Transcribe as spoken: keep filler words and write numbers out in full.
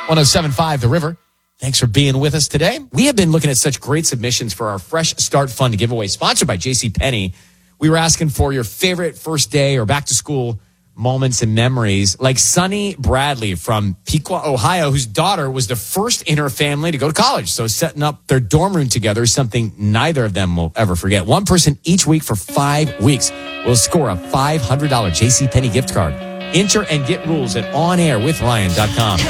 one oh seven point five The River. Thanks for being with us today. We have been looking at such great submissions for our Fresh Start Fund giveaway, sponsored by JCPenney. We were asking for your favorite first day or back to school moments and memories, like Sunny Bradley from Pequot, Ohio, whose daughter was the first in her family to go to college. So setting up their dorm room together is something neither of them will ever forget. One person each week for five weeks will score a five hundred dollars JCPenney gift card. Enter and get rules at on air with ryan dot com.